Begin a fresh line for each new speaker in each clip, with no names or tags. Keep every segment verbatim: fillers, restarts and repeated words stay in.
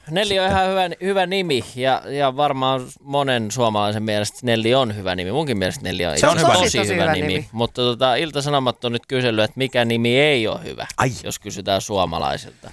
Nelli on ihan hyvä, hyvä nimi ja, ja varmaan monen suomalaisen mielestä Nelli on hyvä nimi. Munkin mielestä Nelli on,
se on
tosi,
tosi,
tosi,
tosi
hyvä,
hyvä
nimi.
nimi.
Mutta tota, Ilta-Sanomat on nyt kysellyt, että mikä nimi ei ole hyvä,
Ai.
jos kysytään suomalaisilta.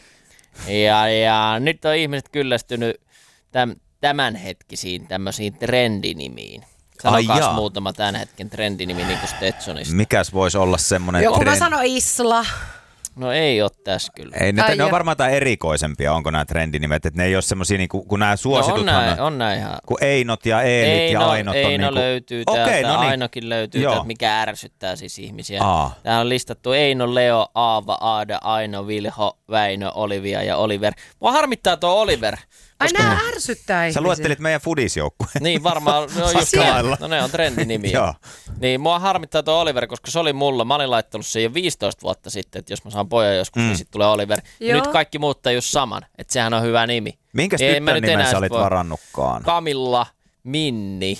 Ja, ja nyt on ihmiset kyllästynyt täm, tämänhetkisiin tämmöisiin trendinimiin. Sanokaas muutama tämän hetken trendinimi niin kuin Stetsonista.
Mikäs voisi olla semmoinen
Joku
trend?
mä sanon Isla.
No ei ole tässä kyllä.
Ei, ne,
Ai
ne on
jo.
varmaan jotain erikoisempia, onko nämä trendinimet, että ne ei ole semmosia niinku, kun nämä suosituthan
no on, näin, on näin ihan.
kun Einot ja Eelit
Eino,
ja Ainot on
Eino
niinku...
löytyy
Okei,
täältä,
no niin.
Ainokin löytyy
Joo.
täältä, mikä ärsyttää siis ihmisiä.
Aa.
Täällä on listattu Eino, Leo, Aava, Aada, Aino, Vilho, Väinö, Olivia ja Oliver. Mua harmittaa tuo Oliver.
Ai
koska-
nää ärsyttää ihmisiä.
Sä luettelit meidän fudisjoukkueen.
Niin varmaan, no, just
Siellä.
no ne on trendinimiä.
Joo.
Niin mua harmittaa tuo Oliver, koska se oli mulla. Mä olin laittanut sen jo viisitoista vuotta sitten, että jos mä saan pojan joskus, mm. niin sitten tulee Oliver. Ja
Joo.
nyt kaikki muut just saman, että sehän on hyvä nimi.
Minkäs
Ei mä
tyttön
nyt
nimen
enää
sä olit
voi-
varannutkaan?
Camilla, Minni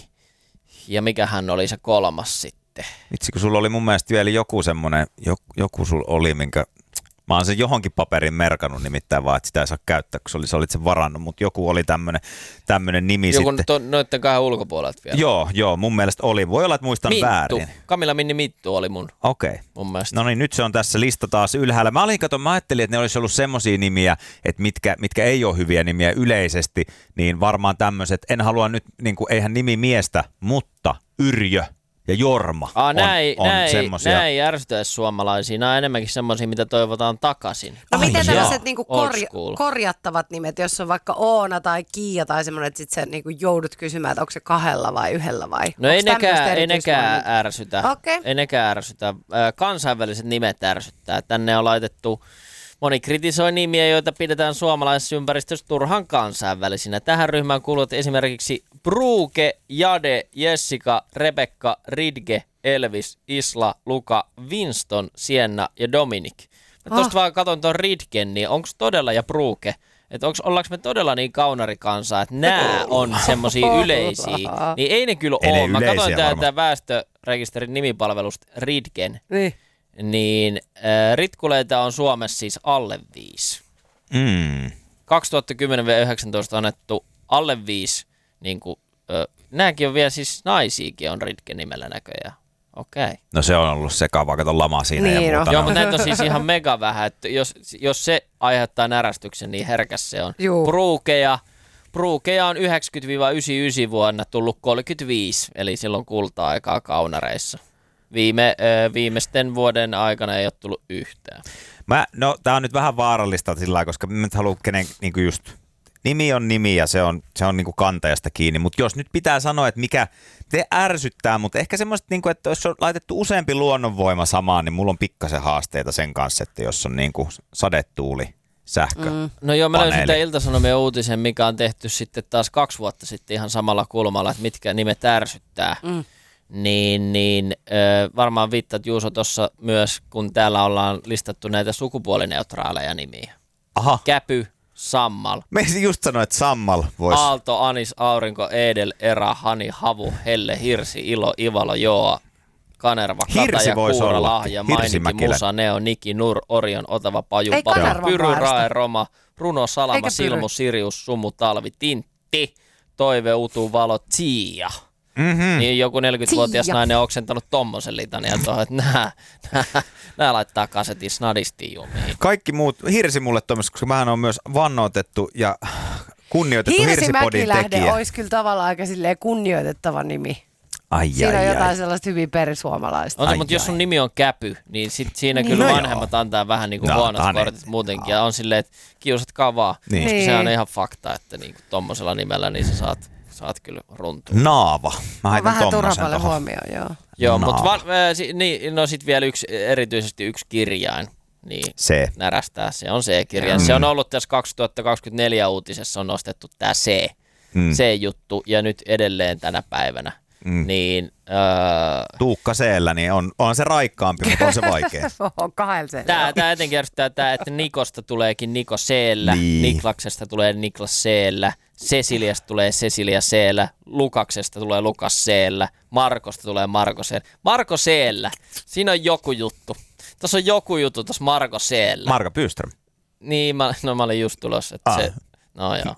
ja mikähän oli se kolmas sitten.
Vitsi, kun sulla oli mun mielestä vielä joku semmonen, joku, joku sulla oli, minkä... Mä oon sen johonkin paperin merkannut nimittäin vaan, että sitä ei saa käyttää, kun sä olit, sä olit sen varannut, mutta joku oli tämmönen, tämmönen nimi
Joku
sitten.
to, noitten kahden ulkopuolelta vielä.
Joo, joo, mun mielestä oli. Voi olla, että muistan
Mittu.
väärin.
Camilla Minni Mittu oli mun,
Okei. Okay.
mun mielestä.
No niin, nyt se on tässä lista taas ylhäällä. Mä olin, kato, mä ajattelin, että ne olisi ollut semmosia nimiä, että mitkä, mitkä ei ole hyviä nimiä yleisesti, niin varmaan tämmöiset, en halua nyt, niin kuin, eihän nimi miestä, mutta Yrjö ja Jorma
Aa,
on,
näin,
on
näin,
semmosia.
näin ei ärsytä suomalaisia. Nämä on enemmänkin semmoisia, mitä toivotaan takaisin.
No
Ai
miten
jaa.
tällaiset niinku
Old
korja-
school.
korjattavat nimet, jos on vaikka Oona tai Kiia tai semmoinen, että sit sä niinku joudut kysymään, että onko se kahdella vai yhdellä vai?
No ei
Onks tämmöistä
nekään, ei
erityistä
nekään
nimeä?
ärsytä.
Okei.
Ei nekään ärsytä. Ö, Kansainväliset nimet ärsyttää. Tänne on laitettu, moni kritisoi nimiä, joita pidetään suomalaisessa ympäristössä turhan kansainvälisinä. Tähän ryhmään kuuluvat esimerkiksi Bruke, Jade, Jessica, Rebekka, Ridge, Elvis, Isla, Luka, Winston, Sienna ja Dominic. Mä tuosta
Ah.
vaan katson tuon Ridgen, niin onko todella ja Bruke, että onks, ollaanko me todella niin kaunarikansaa, että nämä on semmosia yleisiä. Niin ei ne kyllä
Ei ne
ole. Mä
yleisiä
katsoin täältä
varmasti.
väestörekisterin nimipalvelusta Ridgen,
Niin.
niin äh, ritkuleita on Suomessa siis alle viisi.
Mm.
kaksituhattakymmenen yhdeksäntoista annettu alle viisi, niin kuin, äh, nämäkin on vielä siis naisiakin on Ridgen nimellä näköjään. Okei. Okay.
No se on ollut sekavaa, kato lama siinä
Niin
ja
on.
muuta.
Joo,
No.
mutta näitä on siis ihan mega vähän, että jos, jos se aiheuttaa närästyksen, niin herkäs se on.
Juu.
Brukeja, Brukeja on yhdeksänkymmentä yhdeksänkymmentäyhdeksän vuonna tullut kolmekymmentäviisi, eli silloin kulta-aikaa kaunareissa. Viime, ö, viimeisten vuoden aikana ei ole tullut yhtään.
Mä, no tää on nyt vähän vaarallista sillä lailla, koska mä nyt haluan kenen niinku just... Nimi on nimi ja se on, se on niinku kantajasta kiinni, mutta jos nyt pitää sanoa, että mikä te ärsyttää, mutta ehkä semmoista, niinku, että jos on laitettu useampi luonnonvoima samaan, niin mulla on pikkasen haasteita sen kanssa, että jos on niinku sadetuuli, sähkö. Mm.
No joo, mä löysin
Paneeli.
tämän Ilta-Sanomien uutisen, mikä on tehty sitten taas kaksi vuotta sitten ihan samalla kulmalla, että mitkä nimet ärsyttää. Mm. Niin, niin ö, varmaan viittaat Juuso tuossa myös, kun täällä ollaan listattu näitä sukupuolineutraaleja nimiä.
Aha,
Käpy, Sammal,
mä just sanoin, että Sammal voisi...
Aalto, Anis, Aurinko, Edel, Era, Hani, Havu, Helle, Hirsi, Ilo, Ivalo, Joa, Kanerva,
Hirsi
Kataja,
voisi
Kuura,
olla.
Lahja,
Hirsi
Mainiki,
Mäkilä.
Musa, Neo, Niki, Nur, Orion, Otava, Paju,
Ei
Papa,
Kanervan
Pyry,
puolesta.
Rae, Roma, Runo, Salama,
Eikä Pyry.
Silmu, Sirius, Sumu, Talvi, Tintti, Toive, Utu, Valo, Tia.
Mm-hmm.
Niin joku neljäkymmentävuotias
Tiia.
nainen on oksentanut tommosen litanian tuohon, että nää, nää, nää laittaa kasetin snadisti jumiin.
Kaikki muut, Hirsi mulle toimisi, koska mähän on myös vannoitettu ja kunnioitettu
Hirsi
Hirsipodin
Mäkilähde
tekijä.
olisi kyllä tavallaan aika silleen kunnioitettava nimi.
Ai,
Siinä
ai,
on jotain
ai.
sellaista hyvin perisuomalaista.
On se,
Ai,
mutta jos sun
ai.
nimi on Käpy, niin sit siinä
Niin.
kyllä
No
vanhemmat antaa vähän niin kuin
No,
huonot
antaa ne.
kortit muutenkin. Ja on silleen, että kiusatkaa vaan.
Niin.
Koska
Niin.
se on ihan fakta, että niin kuin tommosella nimellä niin sä saat, saat kyllä runtua.
Naava. Mä
On
hain
vähän turha
tommosen
paljon
tohon.
huomioon, joo.
Joo,
Naava.
mutta va- äh, si- niin, no sit vielä yksi, erityisesti yksi kirjain. Niin
Se.
närästää, se on C-kirjain.
Mm.
Se on ollut tässä kaksituhattakaksikymmentäneljä uutisessa on nostettu tämä C,
Mm.
C-juttu ja nyt edelleen tänä päivänä.
Mm.
Niin öö,
Tuukka Seellä, niin on, on se raikkaampi, mutta on se vaikea.
On kahdella sen.
Tää, tää etenkin järjestää tää, että Nikosta tuleekin Niko C-llä,
Niin.
Niklaksesta tulee Niklas C-llä, Ceciliasta tulee Cecilia C-llä, Lukaksesta tulee Lukas C-llä, Markosta tulee Marko C-llä. Marko C-llä, siinä on joku juttu. Tuossa on joku juttu tuossa Marko C-llä.
Marko Byström.
Niin, mä, no mä olin just tulossa, että
Ah.
se, no joo.